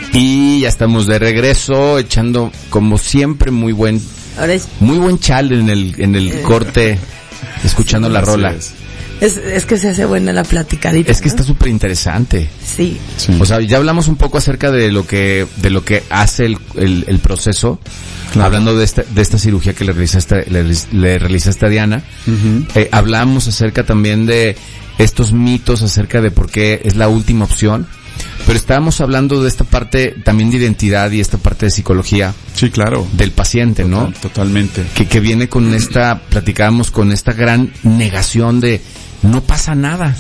Y ya estamos de regreso, echando como siempre muy buen chal en el corte, escuchando la rola. Es que se hace buena la platicadita. Es que está súper interesante. Sí. O sea, ya hablamos un poco acerca de lo que hace el proceso. Claro. Hablando de esta cirugía que le realizaste a Diana. Uh-huh. Hablamos acerca también de estos mitos acerca de por qué es la última opción. Pero estábamos hablando de esta parte también de identidad y esta parte de psicología. Sí, claro. Del paciente, ¿no? Totalmente. Que viene con platicábamos con esta gran negación de no pasa nada.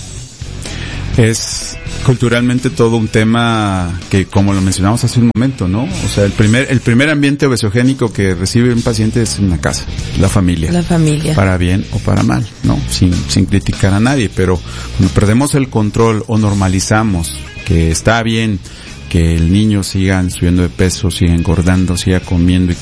Es culturalmente todo un tema que, como lo mencionamos hace un momento, ¿no? O sea, el primer ambiente obesogénico que recibe un paciente es una casa, la familia. La familia. Para bien o para mal, ¿no? Sin criticar a nadie, pero cuando perdemos el control o normalizamos que está bien que el niño siga subiendo de peso, siga engordando, siga comiendo.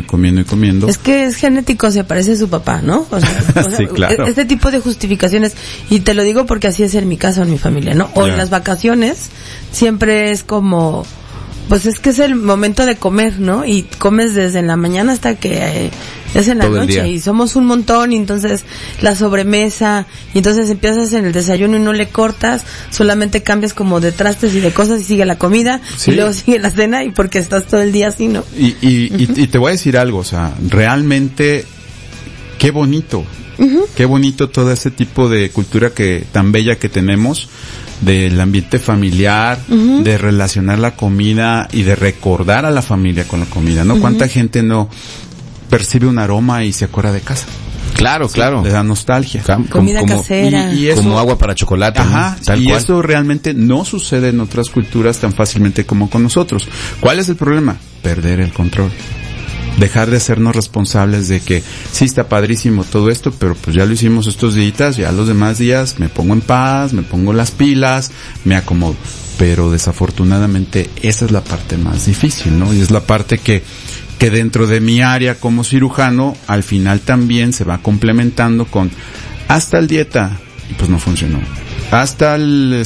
Es que es genético, se parece a su papá, ¿no? O sea, sí, claro. Este tipo de justificaciones, y te lo digo porque así es en mi casa o en mi familia, ¿no? O en las vacaciones, siempre es como, pues es que es el momento de comer, ¿no? Y comes desde la mañana hasta que es en la noche, y somos un montón, y entonces la sobremesa, y entonces empiezas en el desayuno y no le cortas, solamente cambias como de trastes y de cosas y sigue la comida, sí. Y luego sigue la cena, y porque estás todo el día así, ¿no? Y te voy a decir algo, o sea, realmente, qué bonito, qué bonito todo ese tipo de cultura tan bella que tenemos, del ambiente familiar, de relacionar la comida y de recordar a la familia con la comida, ¿no? ¿Cuánta gente no percibe un aroma y se acuerda de casa? Claro, sí, claro. Le da nostalgia. Comida casera. Y eso, como agua para chocolate. Ajá, ¿no? Tal y cual. Eso realmente no sucede en otras culturas tan fácilmente como con nosotros. ¿Cuál es el problema? Perder el control. Dejar de hacernos responsables de que sí está padrísimo todo esto, pero pues ya lo hicimos estos días, ya los demás días me pongo en paz, me pongo las pilas, me acomodo. Pero desafortunadamente esa es la parte más difícil, ¿no? Y es la parte que dentro de mi área como cirujano, al final también se va complementando con hasta el dieta, y pues no funcionó. Hasta el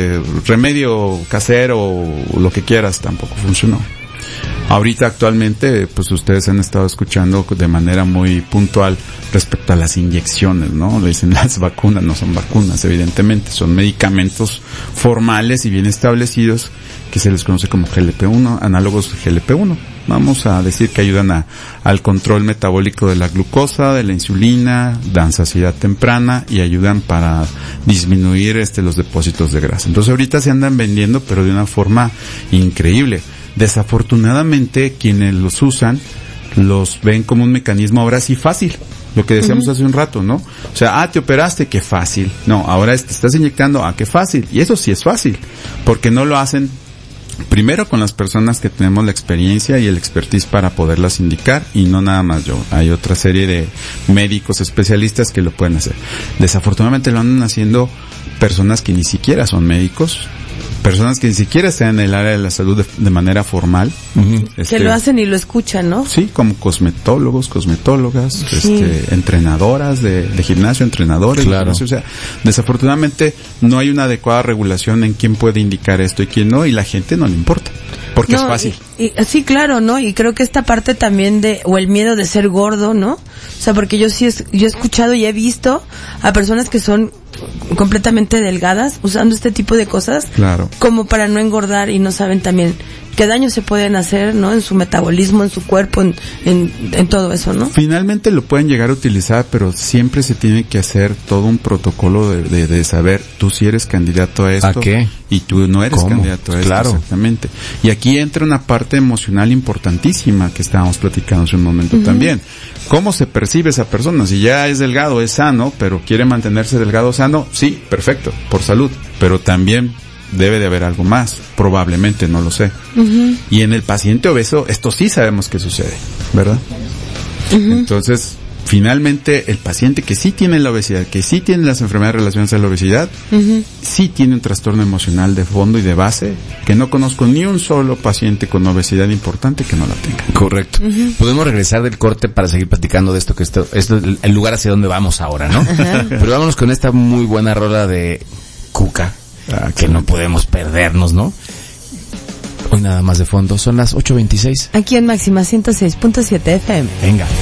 remedio casero o lo que quieras, tampoco funcionó. Ahorita actualmente, pues ustedes han estado escuchando de manera muy puntual respecto a las inyecciones, ¿no? Le dicen las vacunas, no son vacunas, evidentemente, son medicamentos formales y bien establecidos que se les conoce como GLP-1, análogos de GLP-1. Vamos a decir que ayudan al control metabólico de la glucosa, de la insulina, dan saciedad temprana y ayudan para disminuir los depósitos de grasa. Entonces ahorita se andan vendiendo, pero de una forma increíble. Desafortunadamente, quienes los usan, los ven como un mecanismo ahora sí fácil. Lo que decíamos hace un rato, ¿no? O sea, te operaste, qué fácil. No, ahora te estás inyectando, qué fácil. Y eso sí es fácil. Porque no lo hacen primero con las personas que tenemos la experiencia y el expertise para poderlas indicar, y no nada más yo. Hay otra serie de médicos especialistas que lo pueden hacer. Desafortunadamente lo andan haciendo personas que ni siquiera son médicos, personas que ni siquiera están en el área de la salud de manera formal. Que lo hacen y lo escuchan, ¿no? Sí, como cosmetólogos, cosmetólogas, sí. Entrenadoras de gimnasio, entrenadores. Claro. O sea, desafortunadamente no hay una adecuada regulación en quién puede indicar esto y quién no, y la gente no le importa. Porque es fácil. Sí, claro, ¿no? Y creo que esta parte también o el miedo de ser gordo, ¿no? O sea, porque yo he escuchado y he visto a personas que son completamente delgadas usando este tipo de cosas, claro, como para no engordar, y no saben también qué daño se pueden hacer, ¿no? En su metabolismo, en su cuerpo, en todo eso, ¿no? Finalmente lo pueden llegar a utilizar, pero siempre se tiene que hacer todo un protocolo de saber, tú sí eres candidato a esto. ¿A qué? Y tú no eres candidato a esto. Claro. Exactamente. Y aquí entra una parte emocional importantísima que estábamos platicando hace un momento también. ¿Cómo se percibe esa persona? Si ya es delgado, es sano, pero quiere mantenerse delgado, sano, sí, perfecto, por salud. Pero también debe de haber algo más, probablemente, no lo sé. Y en el paciente obeso, esto sí sabemos que sucede, ¿verdad? Entonces, finalmente, el paciente que sí tiene la obesidad, que sí tiene las enfermedades relacionadas a la obesidad, sí tiene un trastorno emocional de fondo y de base, que no conozco ni un solo paciente con obesidad importante que no la tenga. Correcto. Podemos regresar del corte para seguir platicando de esto es el lugar hacia donde vamos ahora, ¿no? Pero vámonos con esta muy buena rola de Cuca, que no podemos perdernos, ¿no? Hoy nada más de fondo. Son las 8:26. Aquí en Máxima 106.7 FM. Venga.